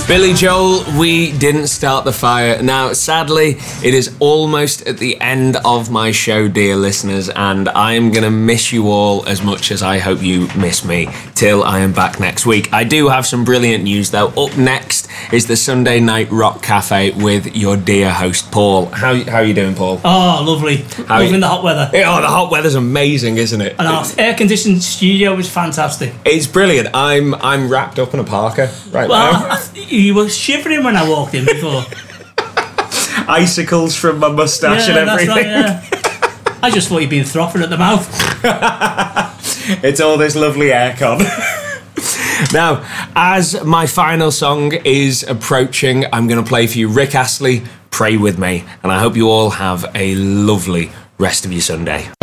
Billy Joel, We Didn't Start the Fire. Now, sadly, it is almost at the end of my show, dear listeners, and I am going to miss you all as much as I hope you miss me till I am back next week. I do have some brilliant news, though. Up next is the Sunday Night Rock Cafe with your dear host, Paul. How are you doing, Paul? Oh, lovely. Loving the hot weather. Oh, the hot weather's amazing, isn't it? And our air-conditioned studio is fantastic. It's brilliant. I'm wrapped up in a parka right now. You were shivering when I walked in before. Icicles from my moustache and everything. That's right, yeah. I just thought you'd been frothing at the mouth. It's all this lovely aircon. Now, as my final song is approaching, I'm going to play for you Rick Astley, Pray With Me. And I hope you all have a lovely rest of your Sunday.